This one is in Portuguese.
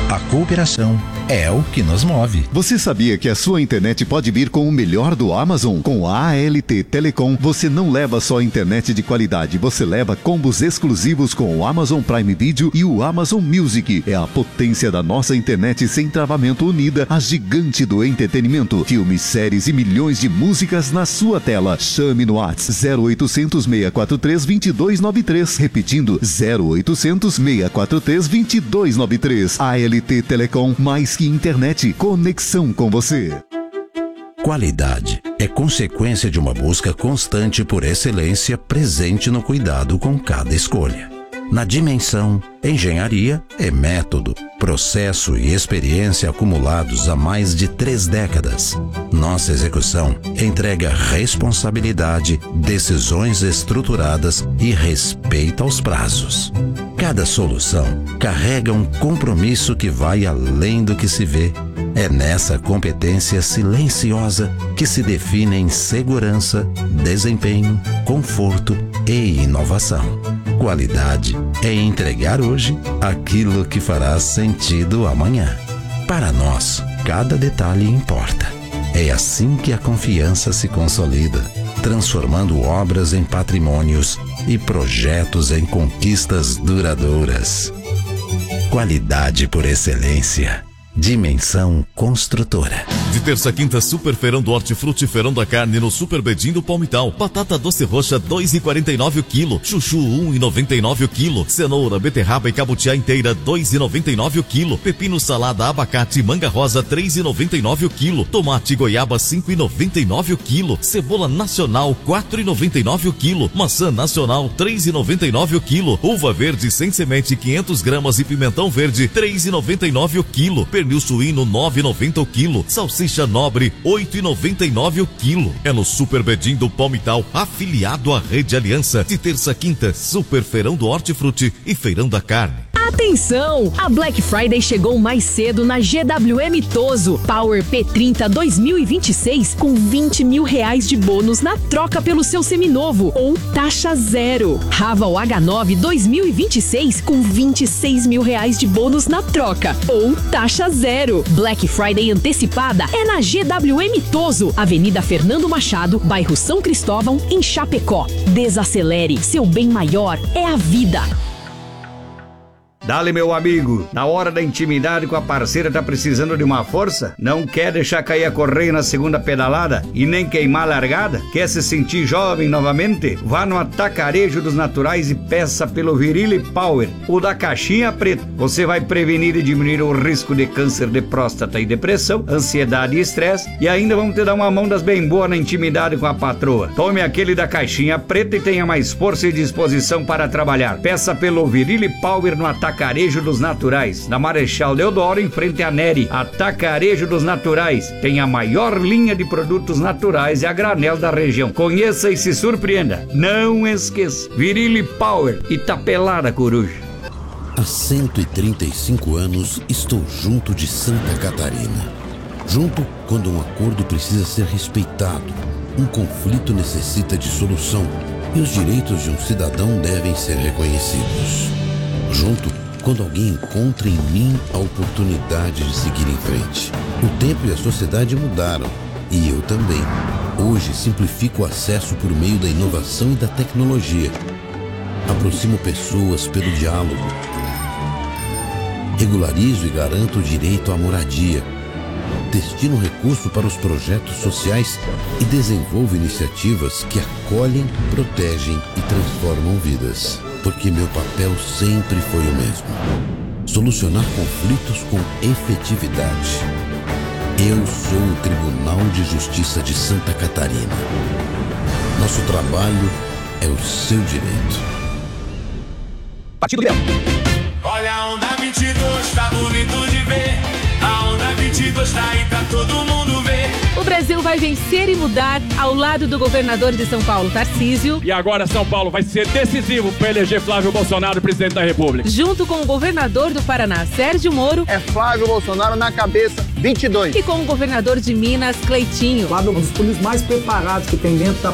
A cooperação é o que nos move. Você sabia que a sua internet pode vir com o melhor do Amazon? Com a ALT Telecom, você não leva só internet de qualidade, você leva combos exclusivos com o Amazon Prime Video e o Amazon Music. É a potência da nossa internet sem travamento unida, a gigante do entretenimento. Filmes, séries e milhões de músicas na sua tela. Chame no WhatsApp 0800 643 2293. Repetindo, 0800 643 2293. ALT Telecom, mais que internet, conexão com você. Qualidade é consequência de uma busca constante por excelência presente no cuidado com cada escolha. Na Dimensão, engenharia é método, processo e experiência acumulados há mais de 3 décadas. Nossa execução entrega responsabilidade, decisões estruturadas e respeito aos prazos. Cada solução carrega um compromisso que vai além do que se vê. É nessa competência silenciosa que se definem segurança, desempenho, conforto e inovação. Qualidade é entregar hoje aquilo que fará sentido amanhã. Para nós, cada detalhe importa. É assim que a confiança se consolida, transformando obras em patrimônios e projetos em conquistas duradouras. Qualidade por excelência. Dimensão Construtora. De terça a quinta, Super Feirão do Hortifruti, Feirão da Carne no Super Bedim do Palmital. Batata doce roxa 2,49 o quilo. Chuchu 1,99 o quilo. Cenoura, beterraba e cabutiá inteira 2,99 o quilo. Pepino, salada, abacate, manga rosa 3,99 o quilo. Tomate goiaba 5,99 o quilo. Cebola nacional 4,99 o quilo. Maçã nacional 3,99 o quilo. Uva verde sem semente 500 gramas e pimentão verde 3,99 o quilo. Pernil suíno 9,90 o quilo. Salsicha nobre 8,99 o quilo. É no Super Bedim do Palmital, afiliado à Rede Aliança. De terça a quinta, Super Feirão do Hortifruti e Feirão da Carne. Atenção! A Black Friday chegou mais cedo na GWM Toso. Power P30 2026 com R$20 mil de bônus na troca pelo seu seminovo ou taxa zero. Raval H9 2026 com R$26 mil de bônus na troca ou taxa zero. Black Friday antecipada é na GWM Toso, Avenida Fernando Machado, bairro São Cristóvão, em Chapecó. Desacelere, seu bem maior é a vida. Dale, meu amigo, na hora da intimidade com a parceira tá precisando de uma força? Não quer deixar cair a correia na segunda pedalada e nem queimar a largada? Quer se sentir jovem novamente? Vá no Atacarejo dos Naturais e peça pelo Virile Power, o da caixinha preta. Você vai prevenir e diminuir o risco de câncer de próstata e depressão, ansiedade e estresse, e ainda vamos te dar uma mão das bem boas na intimidade com a patroa. Tome aquele da caixinha preta e tenha mais força e disposição para trabalhar. Peça pelo Virile Power no Atacarejo dos Naturais, na Marechal Deodoro, em frente à Neri. Atacarejo dos Naturais tem a maior linha de produtos naturais e a granel da região. Conheça e se surpreenda. Não esqueça, Virile Power, Itapelada Coruja. Há 135 anos estou junto de Santa Catarina. Junto quando um acordo precisa ser respeitado, um conflito necessita de solução e os direitos de um cidadão devem ser reconhecidos. Junto quando alguém encontra em mim a oportunidade de seguir em frente. O tempo e a sociedade mudaram, e eu também. Hoje simplifico o acesso por meio da inovação e da tecnologia. Aproximo pessoas pelo diálogo. Regularizo e garanto o direito à moradia. Destino recurso para os projetos sociais e desenvolvo iniciativas que acolhem, protegem e transformam vidas. Porque meu papel sempre foi o mesmo: solucionar conflitos com efetividade. Eu sou o Tribunal de Justiça de Santa Catarina. Nosso trabalho é o seu direito. Partido Leão. Olha a onda 22, tá bonito de ver. A onda 22 tá aí pra todo mundo ver. O Brasil vai vencer e mudar ao lado do governador de São Paulo, Tarcísio. E agora São Paulo vai ser decisivo para eleger Flávio Bolsonaro presidente da República. Junto com o governador do Paraná, Sérgio Moro. É Flávio Bolsonaro na cabeça, 22. E com o governador de Minas, Cleitinho. Flávio é um dos políticos mais preparados que tem dentro da